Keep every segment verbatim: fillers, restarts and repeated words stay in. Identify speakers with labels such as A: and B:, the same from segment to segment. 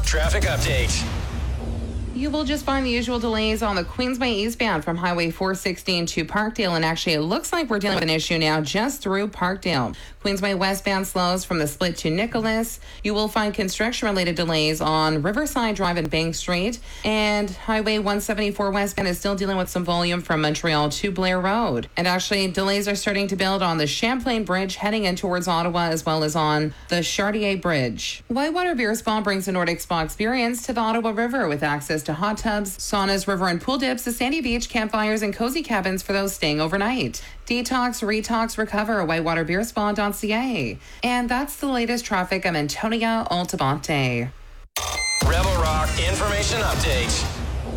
A: traffic update.
B: You will just find the usual delays on the Queensway eastbound from Highway four sixteen to Parkdale. And actually, it looks like we're dealing with an issue now just through Parkdale. Queensway westbound slows from the split to Nicholas. You will find construction-related delays on Riverside Drive and Bank Street. And Highway one seventy-four westbound is still dealing with some volume from Montreal to Blair Road. And actually, delays are starting to build on the Champlain Bridge heading in towards Ottawa, as well as on the Chartier Bridge. Whitewater Beer Spa brings the Nordic Spa experience to the Ottawa River with access to hot tubs, saunas, river and pool dips, a sandy beach, campfires, and cozy cabins for those staying overnight. Detox, retox, recover, whitewater beer spa dot c a. And that's the latest traffic. I'm Antonia Altabante.
A: Rebel Rock Information Update.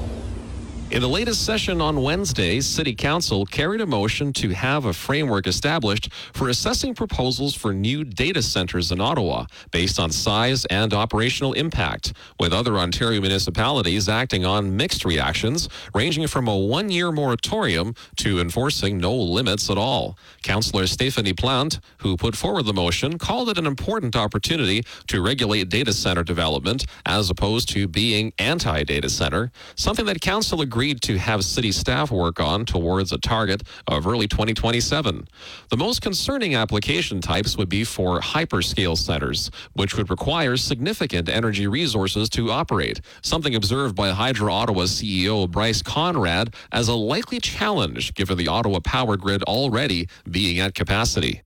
C: In the latest session on Wednesday, City Council carried a motion to have a framework established for assessing proposals for new data centers in Ottawa based on size and operational impact, with other Ontario municipalities acting on mixed reactions, ranging from a one-year moratorium to enforcing no limits at all. Councillor Stephanie Plante, who put forward the motion, called it an important opportunity to regulate data center development as opposed to being anti-data center, something that Council agreed to have city staff work on towards a target of early twenty twenty-seven. The most concerning application types would be for hyperscale centers, which would require significant energy resources to operate, something observed by Hydro Ottawa C E O Bryce Conrad as a likely challenge given the Ottawa power grid already being at capacity.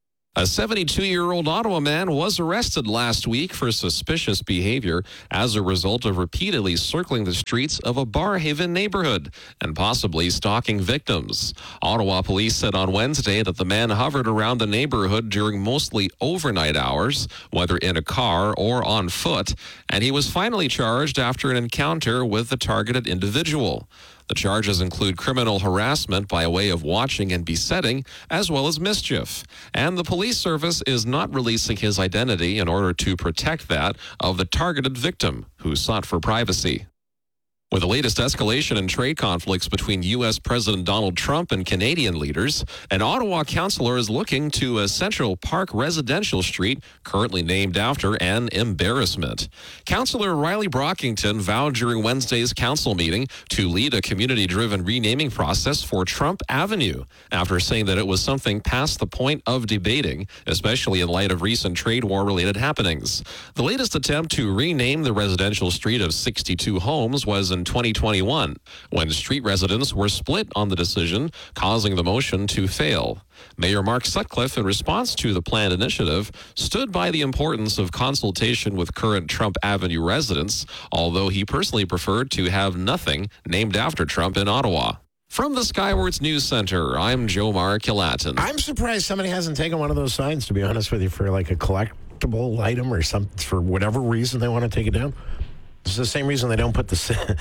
C: A seventy-two-year-old Ottawa man was arrested last week for suspicious behavior as a result of repeatedly circling the streets of a Barrhaven neighborhood and possibly stalking victims. Ottawa police said on Wednesday that the man hovered around the neighborhood during mostly overnight hours, whether in a car or on foot, and he was finally charged after an encounter with the targeted individual. The charges include criminal harassment by way of watching and besetting, as well as mischief. And the police service is not releasing his identity in order to protect that of the targeted victim, who sought for privacy. With the latest escalation in trade conflicts between U S President Donald Trump and Canadian leaders, an Ottawa councillor is looking to a Central Park residential street currently named after an embarrassment. Councillor Riley Brockington vowed during Wednesday's council meeting to lead a community-driven renaming process for Trump Avenue after saying that it was something past the point of debating, especially in light of recent trade war-related happenings. The latest attempt to rename the residential street of sixty-two homes was in twenty twenty-one, when street residents were split on the decision, causing the motion to fail. Mayor Mark Sutcliffe, in response to the planned initiative, stood by the importance of consultation with current Trump Avenue residents, although he personally preferred to have nothing named after Trump in Ottawa. From the Skywards News Center, I'm Jomar Kilatin.
D: I'm surprised somebody hasn't taken one of those signs, to be honest with you, for like a collectible item or something, for whatever reason they want to take it down. It's the same reason they don't put the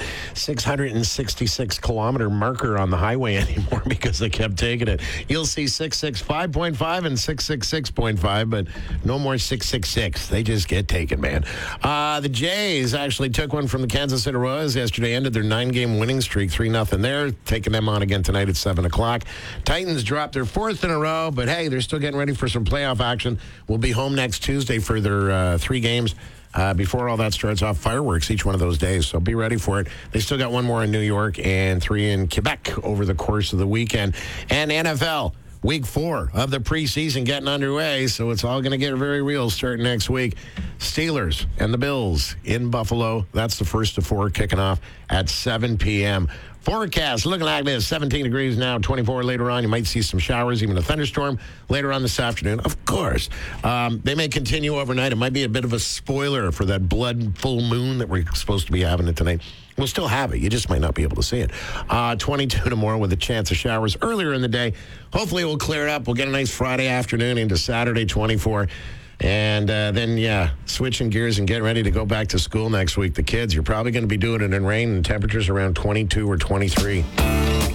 D: six hundred sixty-six kilometer marker on the highway anymore, because they kept taking it. You'll see six sixty-five point five and six sixty-six point five, but no more six sixty-six. They just get taken, man. Uh, the Jays actually took one from the Kansas City Royals yesterday, ended their nine-game winning streak, three nothing there, taking them on again tonight at seven o'clock. Titans dropped their fourth in a row, but hey, they're still getting ready for some playoff action. We'll be home next Tuesday for their uh, three games. Uh, before all that starts off, fireworks each one of those days, so be ready for it. They still got one more in New York and three in Quebec over the course of the weekend. And N F L, week four of the preseason getting underway, so it's all going to get very real starting next week. Steelers and the Bills in Buffalo. That's the first of four kicking off at seven p.m. Forecast looking like this: seventeen degrees now, twenty-four later on. You might see some showers, even a thunderstorm later on this afternoon. Of course, um, they may continue overnight. It might be a bit of a spoiler for that blood full moon that we're supposed to be having it tonight. We'll still have it. You just might not be able to see it. Uh, twenty-two tomorrow with a chance of showers earlier in the day. Hopefully, we'll clear it up. We'll get a nice Friday afternoon into Saturday, twenty-four. And uh, then, yeah, switching gears and getting ready to go back to school next week. The kids, you're probably going to be doing it in rain and temperatures around twenty-two or twenty-three.